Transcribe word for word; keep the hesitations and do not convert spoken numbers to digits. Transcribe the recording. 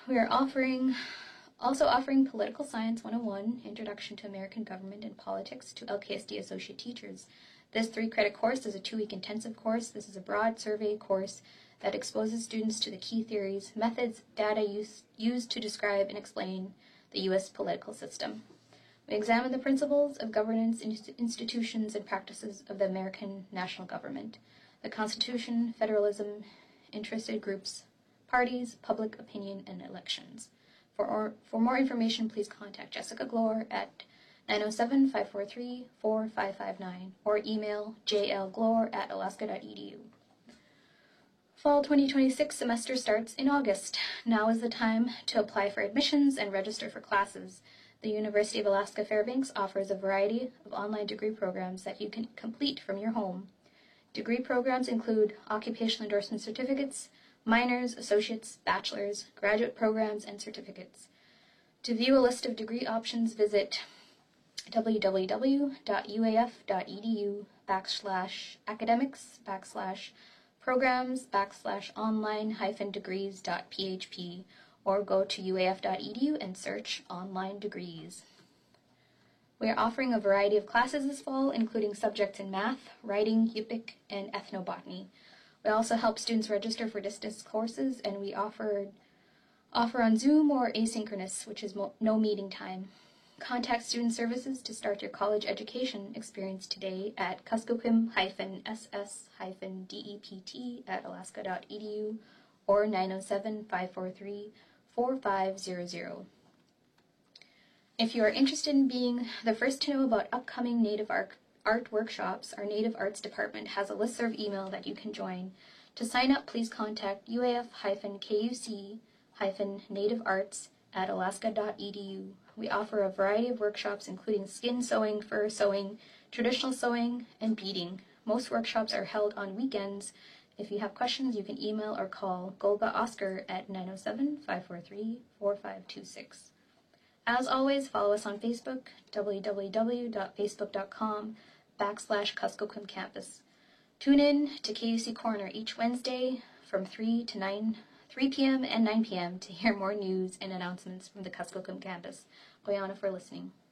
We are offering, also offering Political Science one oh one, Introduction to American Government and Politics to L K S D Associate Teachers. This three-credit course is a two-week intensive course. This is a broad survey course that exposes students to the key theories, methods, data use, used to describe and explain the U S political system. We examine the principles of governance, institutions, and practices of the American national government, the Constitution, federalism, interested groups, parties, public opinion, and elections. For, or, for more information, please contact Jessica Glore at nine oh seven, five four three, four five five nine or email j l glore at alaska dot e d u. Fall twenty twenty-six semester starts in August. Now is the time to apply for admissions and register for classes. The University of Alaska Fairbanks offers a variety of online degree programs that you can complete from your home. Degree programs include occupational endorsement certificates, minors, associates, bachelor's, graduate programs, and certificates. To view a list of degree options, visit w w w dot u a f dot e d u backslash academics backslash programs backslash online hyphen degrees dot p h p or go to u a f dot e d u and search online degrees. We are offering a variety of classes this fall, including subjects in math, writing, Yupik, and ethnobotany. We also help students register for distance courses, and we offer, offer on Zoom or asynchronous, which is mo- no meeting time. Contact Student Services to start your college education experience today at kuskokwim s s dept at alaska dot e d u or nine oh seven, five four three, four five zero zero. If you are interested in being the first to know about upcoming Native art, art workshops, our Native Arts Department has a listserv email that you can join. To sign up, please contact U A F K U C Native Arts at alaska dot e d u. We offer a variety of workshops including skin sewing, fur sewing, traditional sewing, and beading. Most workshops are held on weekends. If you have questions, you can email or call Golga Oscar at nine oh seven, five four three, four five two six. As always, follow us on Facebook, w w w dot facebook dot com backslash Kuskokwim Campus. Tune in to K U C Corner each Wednesday from three to nine, three p.m. and nine p.m. to hear more news and announcements from the Kuskokwim Campus. Goyana for listening.